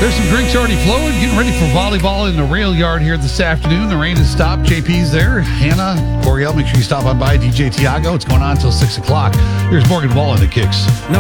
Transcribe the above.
There's some drinks already flowing. Getting ready for volleyball in the rail yard here this afternoon. The rain has stopped. JP's there. Hannah, Coriel, make sure you stop on by. DJ Tiago. It's going on until 6 o'clock. Here's Morgan Wall in the Kicks. No.